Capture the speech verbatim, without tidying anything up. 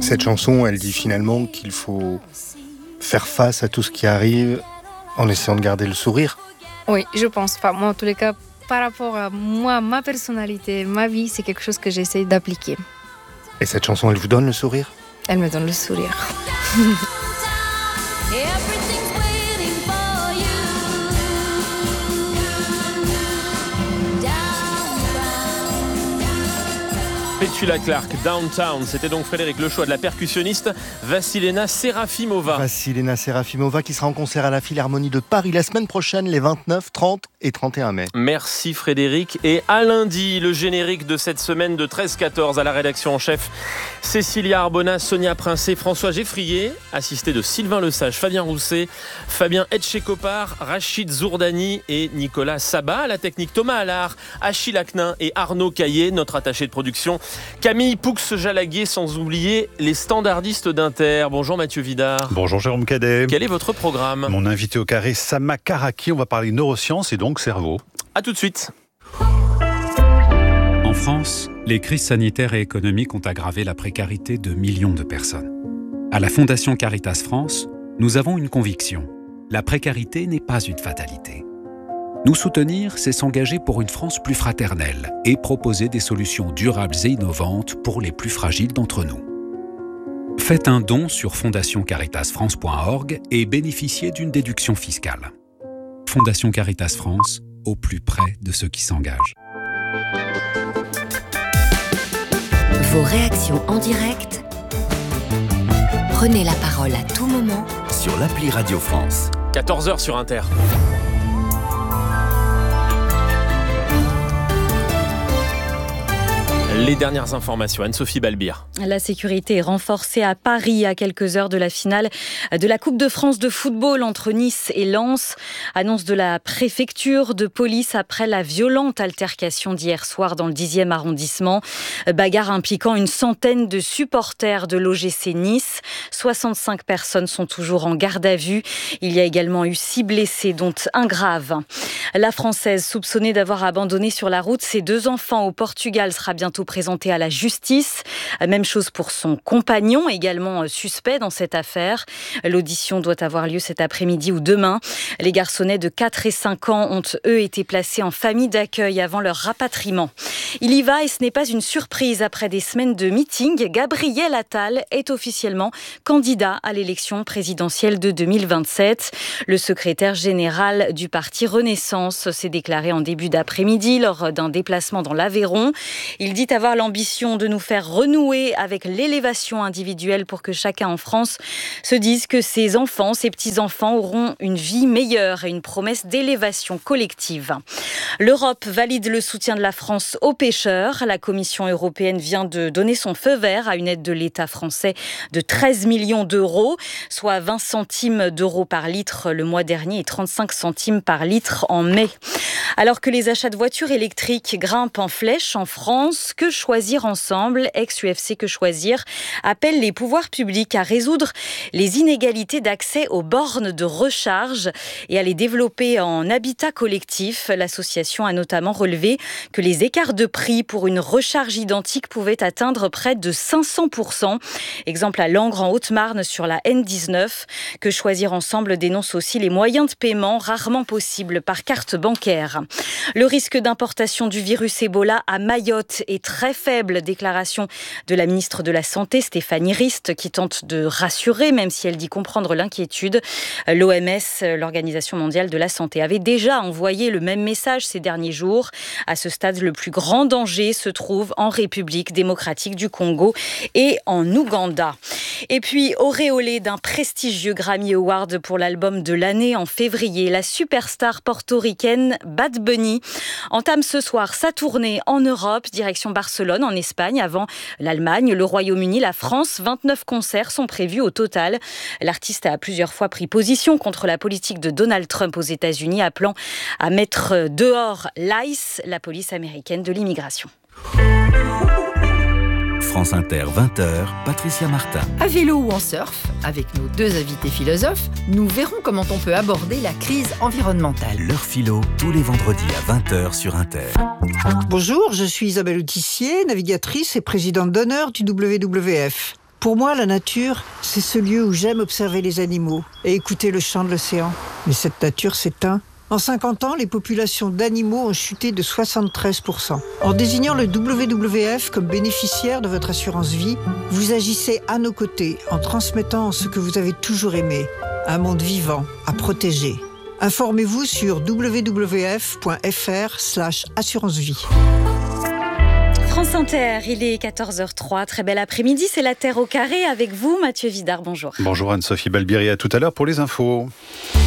Cette chanson, elle dit finalement qu'il faut faire face à tout ce qui arrive en essayant de garder le sourire. Oui, je pense. Enfin, moi, en tous les cas, par rapport à moi, ma personnalité, ma vie, c'est quelque chose que j'essaie d'appliquer. Et cette chanson, elle vous donne le sourire ? Elle me donne le sourire. Petula Clark, Downtown, c'était donc Frédéric, le choix de la percussionniste Vassilena Serafimova. Vassilena Serafimova qui sera en concert à la Philharmonie de Paris la semaine prochaine, les vingt-neuf, trente et trente et un mai. Merci Frédéric, et à lundi, le générique de cette semaine de treize quatorze à la rédaction en chef, Cécilia Arbona, Sonia Princé, François Geffrier, assisté de Sylvain Lesage, Fabien Rousset, Fabien Etchekopar, Rachid Zourdani et Nicolas Sabat. À la technique, Thomas Allard, Achille Aknin et Arnaud Caillé, notre attaché de production Camille Poux-Jalaguier, sans oublier les standardistes d'Inter. Bonjour Mathieu Vidard. Bonjour Jérôme Cadet. Quel est votre programme ? Mon invité au carré, Sama Karaki. On va parler neurosciences et donc cerveau. A tout de suite. En France, les crises sanitaires et économiques ont aggravé la précarité de millions de personnes. À la Fondation Caritas France, nous avons une conviction. La précarité n'est pas une fatalité. Nous soutenir, c'est s'engager pour une France plus fraternelle et proposer des solutions durables et innovantes pour les plus fragiles d'entre nous. Faites un don sur fondation caritas france point org et bénéficiez d'une déduction fiscale. Fondation Caritas France, au plus près de ceux qui s'engagent. Vos réactions en direct, prenez la parole à tout moment sur l'appli Radio France. quatorze heures sur Inter. Les dernières informations, Anne-Sophie Balbir. La sécurité est renforcée à Paris à quelques heures de la finale de la Coupe de France de football entre Nice et Lens. Annonce de la préfecture de police après la violente altercation d'hier soir dans le dixième arrondissement. Bagarre impliquant une centaine de supporters de l'O G C Nice. soixante-cinq personnes sont toujours en garde à vue. Il y a également eu six blessés, dont un grave. La Française soupçonnée d'avoir abandonné sur la route ses deux enfants au Portugal sera bientôt présentée à la justice. Même chose pour son compagnon, également suspect dans cette affaire. L'audition doit avoir lieu cet après-midi ou demain. Les garçonnets de quatre et cinq ans ont, eux, été placés en famille d'accueil avant leur rapatriement. Il y va et ce n'est pas une surprise. Après des semaines de meeting, Gabriel Attal est officiellement candidat à l'élection présidentielle de deux mille vingt-sept. Le secrétaire général du parti Renaissance s'est déclaré en début d'après-midi lors d'un déplacement dans l'Aveyron. Il dit avoir l'ambition de nous faire renouer avec l'élévation individuelle pour que chacun en France se dise que ses enfants, ses petits-enfants auront une vie meilleure et une promesse d'élévation collective. L'Europe valide le soutien de la France aux pêcheurs. La Commission européenne vient de donner son feu vert à une aide de l'État français de treize millions d'euros, soit vingt centimes d'euros par litre le mois dernier et trente-cinq centimes par litre en mai. Alors que les achats de voitures électriques grimpent en flèche en France, que choisir ensemble, ex-U F C Que Choisir, appelle les pouvoirs publics à résoudre les inégalités d'accès aux bornes de recharge et à les développer en habitat collectif. L'association a notamment relevé que les écarts de prix pour une recharge identique pouvaient atteindre près de cinq cents pour cent. Exemple à Langres en Haute-Marne sur la N dix-neuf. Que Choisir ensemble dénonce aussi les moyens de paiement rarement possibles par carte bancaire. Le risque d'importation du virus Ebola à Mayotte est très faible. Déclaration de la ministre de la Santé, Stéphanie Rist, qui tente de rassurer, même si elle dit comprendre l'inquiétude. L'O M S, l'Organisation mondiale de la santé, avait déjà envoyé le même message ces derniers jours. À ce stade, le plus grand danger se trouve en République démocratique du Congo et en Ouganda. Et puis, auréolée d'un prestigieux Grammy Award pour l'album de l'année en février, la superstar portoricaine Bad Bunny entame ce soir sa tournée en Europe, direction Barcelone, en Espagne, avant l'Allemagne, le Royaume-Uni, la France. vingt-neuf concerts sont prévus au total. L'artiste a plusieurs fois pris position contre la politique de Donald Trump aux États-Unis, appelant à mettre dehors l'ICE, la police américaine de l'immigration. France Inter, vingt heures, Patricia Martin. À vélo ou en surf, avec nos deux invités philosophes, nous verrons comment on peut aborder la crise environnementale. L'heure philo, tous les vendredis à vingt heures sur Inter. Bonjour, je suis Isabelle Autissier, navigatrice et présidente d'honneur du W W F. Pour moi, la nature, c'est ce lieu où j'aime observer les animaux et écouter le chant de l'océan. Mais cette nature s'éteint. En cinquante ans, les populations d'animaux ont chuté de soixante-treize pour cent. En désignant le W W F comme bénéficiaire de votre assurance vie, vous agissez à nos côtés en transmettant ce que vous avez toujours aimé, un monde vivant à protéger. Informez-vous sur w w f point f r slash assurance vie. France Inter, il est quatorze heures trois, très bel après-midi, c'est la Terre au carré avec vous, Mathieu Vidard, bonjour. Bonjour Anne-Sophie Balbiri, à tout à l'heure pour les infos.